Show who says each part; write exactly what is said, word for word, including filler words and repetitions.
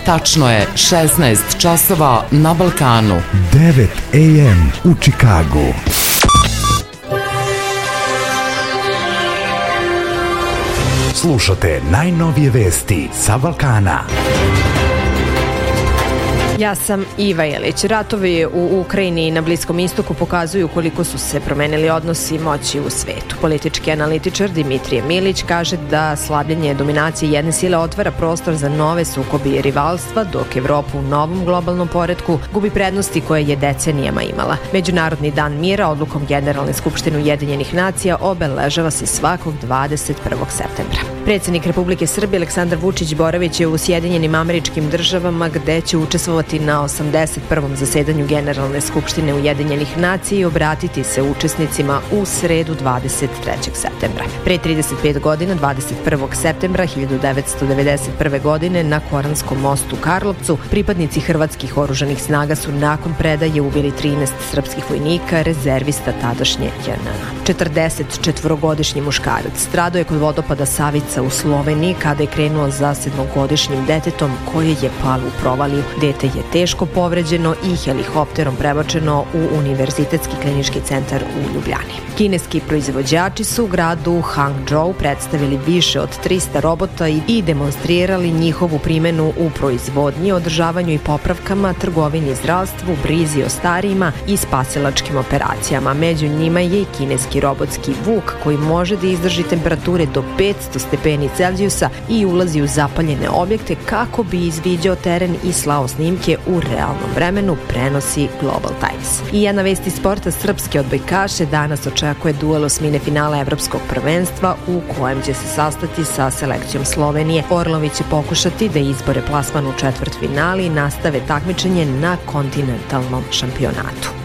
Speaker 1: Tačno je šesnaest časova na Balkanu.
Speaker 2: devet a m u Čikagu. Slušate najnovije vesti sa Balkana.
Speaker 3: Ja sam Iva Jelić. Ratovi u Ukrajini i na Bliskom istoku pokazuju koliko su se promenili odnosi moći u svetu. Politički analitičar Dimitrije Milić kaže da slabljenje dominacije jedne sile otvara prostor za nove sukobe i rivalstva, dok Evropa u novom globalnom poretku gubi prednosti koje je decenijama imala. Međunarodni dan mira odlukom Generalne skupštine Ujedinjenih nacija obeležava se svakog dvadeset prvog septembra. Predsjednik Republike Srbije Aleksandar Vučić boraviće u Sjedinjenim Američkim Državama, gde će učestvovati na osamdeset prvom zasedanju Generalne skupštine Ujedinjenih nacija i obratiti se učesnicima u sredu dvadeset trećeg septembra. Pre trideset pet godina, dvadeset prvog septembra hiljadu devetsto devedeset prve. godine, na Koranskom mostu u Karlovcu, pripadnici hrvatskih oružanih snaga su nakon predaje ubili trinaest srpskih vojnika, rezervista tadašnje J N A. četrdesetčetvorogodišnji muškarac stradao je kod vodopada Savica u Sloveniji kada je krenuo za sedmogodišnjim detetom koje je palo u provaliju. Dete je teško povređeno i helikopterom prebačeno u Univerzitetski klinički centar u Ljubljani. Kineski proizvođači su u gradu Hangzhou predstavili više od trista robota i demonstrirali njihovu primenu u proizvodnji, održavanju i popravkama, trgovini, zdravstvu, brizi o starijima i spasilačkim operacijama. Među njima je i kineski robotski Vuk koji može da izdrži temperature do petsto stepeni Celzijusa i ulazi u zapaljene objekte kako bi izviđao teren i slao snimke u realnom vremenu, prenosi Global Times. I jedna vest iz sporta, srpske odbojkaše danas očekuje duel osmine finala Evropskog prvenstva u kojem će se sastati sa selekcijom Slovenije. Orlovi će pokušati da izbore plasman u četvrtfinali i nastave takmičenje na kontinentalnom šampionatu.